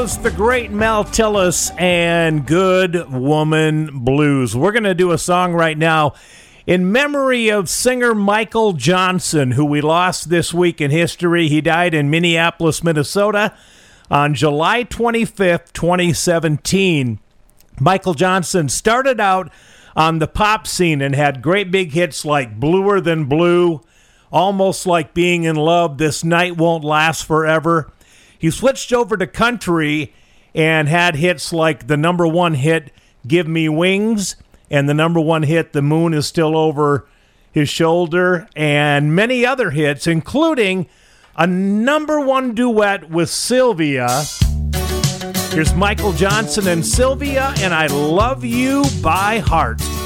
was the great Mel Tillis and Good Woman Blues. We're going to do a song right now in memory of singer Michael Johnson, who we lost this week in history. He died in Minneapolis, Minnesota on July 25th, 2017. Michael Johnson started out on the pop scene and had great big hits like Bluer Than Blue, Almost Like Being in Love, This Night Won't Last Forever. He switched over to country and had hits like the number one hit, Give Me Wings, and the number one hit, The Moon Is Still Over His Shoulder, and many other hits, including a number one duet with Sylvia. Here's Michael Johnson and Sylvia, and I Love You by Heart.